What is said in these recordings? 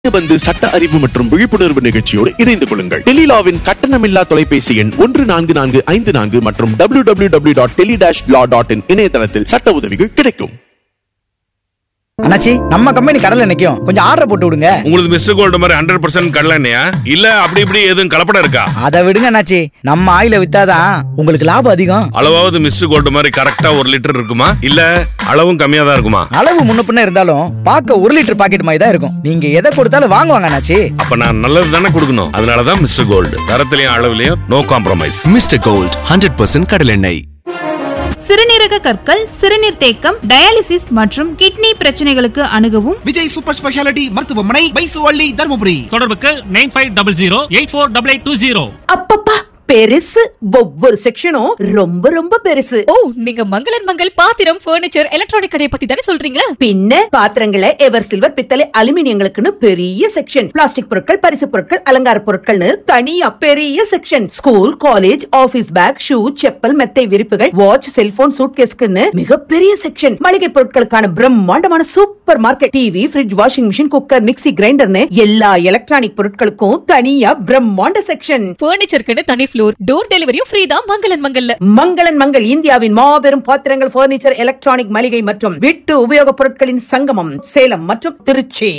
வந்து சட்ட அறிவு மற்றும் விழிப்புணர்வு நிகழ்ச்சியோடு இணைந்து கொள்ளுங்கள். டெலிலாவின் கட்டணமில்லா தொலைபேசி எண் 14454 மற்றும் www.tele-law.in இணையதளத்தில் சட்ட உதவிகள் கிடைக்கும். அண்ணாச்சி, நம்ம கம்பெனி கடல்ல நிக்கும், கொஞ்சம் ஆர்டர் போட்டு விடுங்க. உங்களுக்கு மிஸ்டர் கோல்டு மாதிரி 100% கடலை எண்ணெயா இல்ல அப்படி இப்படி எதுவும் கலப்படம் இருக்கா? அதை விடுங்க அண்ணாச்சி, நம்ம ஆயில வித்தாதான் உங்களுக்கு லாபம் அதிகம். அளவாவது மிஸ்டர் கோல்டு மாதிரி கரெக்டா 1 லிட்டர் இருக்குமா இல்ல அளவும் கம்மியா தான் இருக்குமா? அளவு முன்ன பின்ன இருந்தாலும் பார்க்க 1 லிட்டர் பாக்கெட் மாதிரி தான் இருக்கும். நீங்க எதை கொடுத்தாலும் வாங்குவாங்க அண்ணாச்சி. அப்ப நான் நல்லது தானே கொடுக்கணும். அதனாலதான் mister gold, தரத்திலையும் அளவுலயும் no compromise. Mister gold 100% கடலெண்ணெய். சிறுநீரக கற்கள், சிறுநீர் தேக்கம், டயாலிசிஸ் மற்றும் கிட்னி பிரச்சனைகளுக்கு அணுகவும் விஜய் சூப்பர் ஸ்பெஷாலிட்டி மருத்துவமனை, பைசுவள்ளி, தர்மபுரி. தொடர்புக்கு 9500848820. அப்பப்பா, பெருசு. ஒவ்வொரு செக்ஷனும் ரொம்ப ரொம்ப பெருசு. ஓ, நீங்க மங்களன் மங்கள் பாத்திரம், பர்னிச்சர், எலக்ட்ரானிக் கடை பத்தி தானே சொல்றீங்க? பின்ன பாத்திரங்களை எவர் சில்வர், பித்தளை, அலுமினியங்களுக்குன்னு பெரிய செக்ஷன். பிளாஸ்டிக் பொருட்கள், பரிசு பொருட்கள், அலங்கார பொருட்கள்னு தனியா பெரிய section. School, college, office back, shoe, chappal, மெத்தை விரிப்புகள், வாட்ச், செல்போன், சூட்கேஸ்க்குன்னு மிகப்பெரிய செக்ஷன். மளிகை பொருட்களுக்கான பிரம்மாண்டமான super market. TV, fridge, washing machine, cooker, mixie, கிரைண்டர்னு எல்லா எலக்ட்ரானிக் பொருட்களுக்கும் தனியா பிரம்மாண்ட செக்ஷன். பர்னிச்சருக்குன்னு தனி ஃப்ளோர், டோர் டெலிவரியும் ஃப்ரீ தான் மங்களன் மங்கல்ல. மங்களன் மங்கள் இந்தியாவின் மாபெரும் பாத்திரங்கள், பர்னிச்சர், எலக்ட்ரானிக், மளிகை மற்றும் வீட்டு உபயோகப் பொருட்களின் சங்கமம், சேலம் மற்றும் திருச்சி.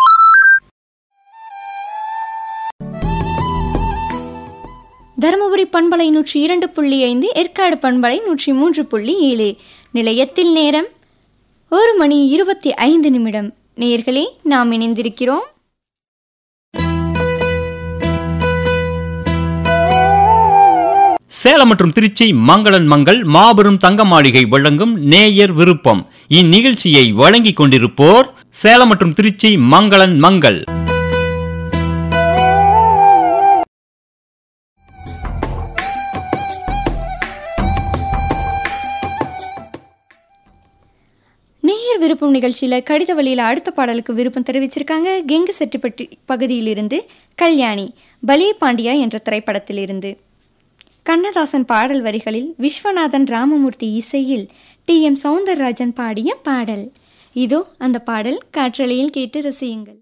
தருமபுரி பண்பலை 102.5, ஏற்காடு பண்பலை 103.7. நிலையத்தில் நேரம் 1:25. நேயர்களே, நாம் இணைந்திருக்கிறோம். சேலம் மற்றும் திருச்சி மங்களன் மங்கள் மாபெரும் தங்க மாளிகை வழங்கும் நேயர் விருப்பம். இந்நிகழ்ச்சியை வழங்கிக் கொண்டிருப்போர் சேலம் மற்றும் திருச்சி மங்களன் மங்கள். நேயர் விருப்பம் நிகழ்ச்சியில கடித வழியில அடுத்த பாடலுக்கு விருப்பம் தெரிவிச்சிருக்காங்க. கெங்கு செட்டிப்பட்டி பகுதியிலிருந்து கல்யாணி, பலே பாண்டியா என்ற திரைப்படத்திலிருந்து. கண்ணதாசன் பாடல் வரிகளில் விஸ்வநாதன் ராமமூர்த்தி இசையில் TM சௌந்தரராஜன் பாடிய பாடல். இதோ அந்த பாடல் காற்றலையில் கேட்டு ரசியுங்கள்.